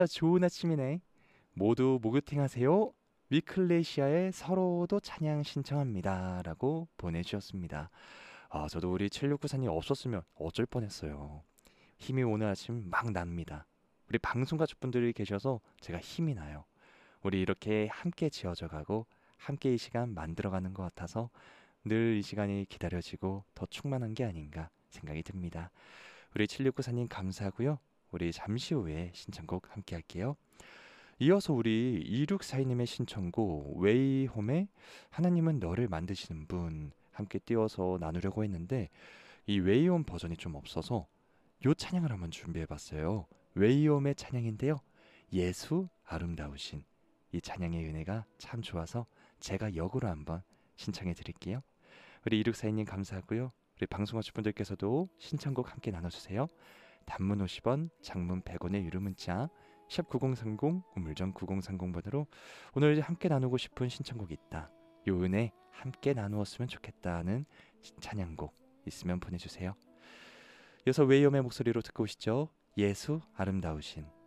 좋은 아침이네. 모두 목요팅 하세요. 위클레시아의 서로도 찬양 신청합니다. 라고 보내주셨습니다. 저도 우리 7694님 없었으면 어쩔 뻔했어요. 힘이 오늘 아침 막 납니다. 우리 방송 가족분들이 계셔서 제가 힘이 나요. 우리 이렇게 함께 지어져 가고 함께 이 시간 만들어가는 것 같아서 늘 이 시간이 기다려지고 더 충만한 게 아닌가 생각이 듭니다. 우리 7694님 감사하고요. 우리 잠시 후에 신청곡 함께 할게요. 이어서 우리 2642님의 신청곡 웨이홈의 하나님은 너를 만드시는 분 함께 띄워서 나누려고 했는데 이 웨이홈 버전이 좀 없어서 요 찬양을 한번 준비해봤어요. 웨이홈의 찬양인데요. 예수 아름다우신 이 찬양의 은혜가 참 좋아서 제가 역으로 한번 신청해 드릴게요. 우리 2642님 감사하고요. 우리 방송하실 분들께서도 신청곡 함께 나눠주세요. 단문 50원, 장문 100원의 유료 문자 샵 9030, 우물정 9030번으로 오늘 함께 나누고 싶은 신청곡 있다. 요 은혜 함께 나누었으면 좋겠다는 찬양곡 있으면 보내주세요. 이어서 웨이엄의 목소리로 듣고 오시죠. 예수 아름다우신.